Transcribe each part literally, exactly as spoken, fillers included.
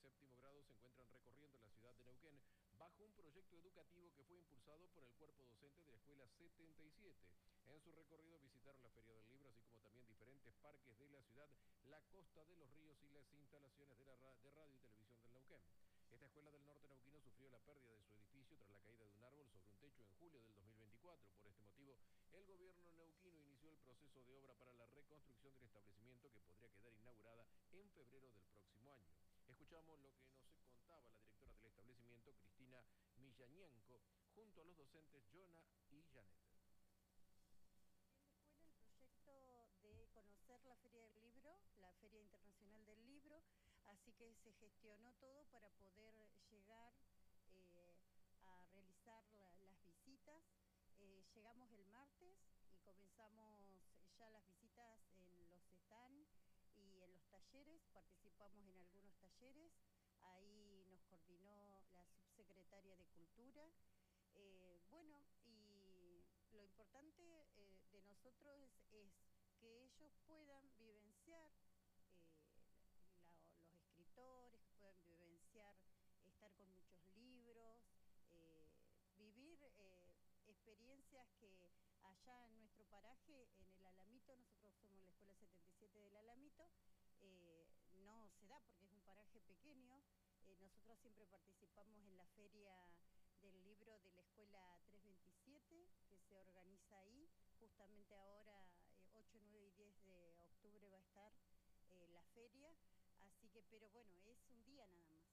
séptimo grado se encuentran recorriendo la ciudad de Neuquén bajo un proyecto educativo que fue impulsado por el cuerpo docente de la Escuela setenta y siete. En su recorrido visitaron la Feria del Libro, así como también diferentes parques de la ciudad, la Costa de los Ríos y las instalaciones de, la ra de radio y televisión del Neuquén. Esta escuela del norte neuquino sufrió la pérdida de su edificio tras la caída de un árbol sobre un techo en julio del dos mil veinticuatro. Por este motivo, el gobierno neuquino inició el proceso de obra para la reconstrucción del establecimiento, que podría quedar inaugurada en febrero del próximo año. Escuchamos lo que nos contaba la directora del establecimiento, Cristina Millañenco, junto a los docentes Jonah y Janet. En la escuela el proyecto de conocer la Feria del Libro, la Feria Internacional del Libro, así que se gestionó todo para poder llegar eh, a realizar la, las visitas. Eh, llegamos el martes y comenzamos ya las visitas en los stands y en los talleres, participamos en algunos talleres, ahí nos coordinó la subsecretaria de Cultura. Eh, bueno, y lo importante eh, de nosotros es, es que ellos puedan vivenciar, eh, la, los escritores, que puedan vivenciar, estar con muchos libros, eh, vivir eh, experiencias que allá en nuestro paraje, en el Alamito, nosotros somos la Escuela setenta y siete del Alamito, eh, no se da porque es un paraje pequeño. Eh, nosotros siempre participamos en la feria del libro de la Escuela trescientos veintisiete, que se organiza ahí. Justamente ahora, eh, ocho, nueve y diez de octubre va a estar eh, la feria. Así que, pero bueno, es un día nada más.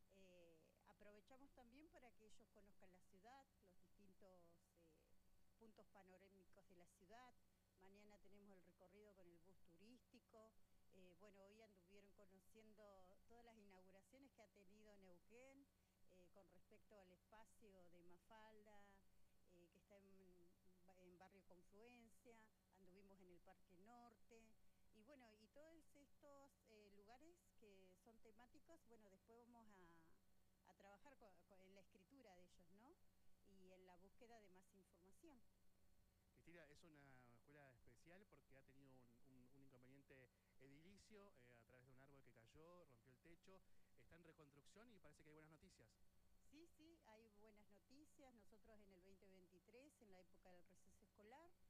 Eh, aprovechamos también para que ellos conozcan la ciudad, los distintos eh, puntos panorámicos de la ciudad. Mañana tenemos el recorrido con el bus turístico. Eh, bueno, hoy anduvieron conociendo todas las inauguraciones que ha tenido Neuquén, eh, con respecto al espacio de Mafalda, eh, que está en, en Barrio Confluencia, anduvimos en el Parque Norte, y bueno, y todos estos eh, lugares que son temáticos, bueno, después vamos a, a trabajar con, con, en la escritura de ellos, ¿no? Y en la búsqueda de más información. Cristina, es una escuela especial porque ha tenido un, un, un inconveniente edilicio eh, a través de un árbol que cayó, rompió el techo, está en reconstrucción y parece que hay buenas noticias. Sí, sí, hay buenas noticias. Nosotros en el veinte veintitrés, en la época del receso escolar,